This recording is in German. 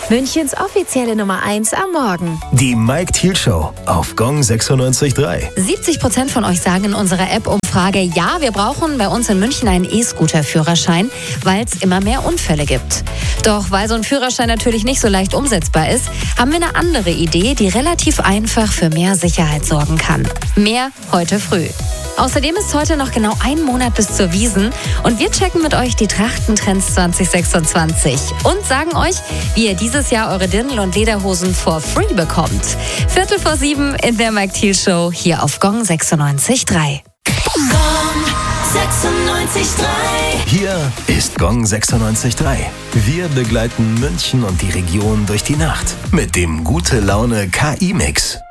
Münchens offizielle Nummer 1 am Morgen. Die Mike Thiel Show auf Gong 96.3. 70% von euch sagen in unserer App-Umfrage, ja, wir brauchen bei uns in München einen E-Scooter-Führerschein, weil es immer mehr Unfälle gibt. Doch weil so ein Führerschein natürlich nicht so leicht umsetzbar ist, haben wir eine andere Idee, die relativ einfach für mehr Sicherheit sorgen kann. Mehr heute früh. Außerdem ist heute noch genau ein Monat bis zur Wiesn und wir checken mit euch die Trachtentrends 2026 und sagen euch, wie ihr dieses Jahr eure Dirndl- und Lederhosen for free bekommt. 6:45 in der Mike Thiel Show hier auf Gong 96.3. Gong 96.3. Hier ist Gong 96.3. Wir begleiten München und die Region durch die Nacht mit dem Gute Laune KI-Mix.